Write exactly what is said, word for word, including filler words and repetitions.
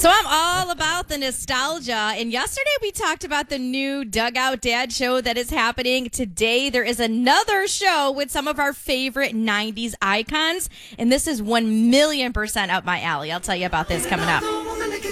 So I'm all about the nostalgia. And yesterday we talked about the new Dugout Dad show that is happening. Today there is another show with some of our favorite nineties icons. And this is one million percent up my alley. I'll tell you about this coming up.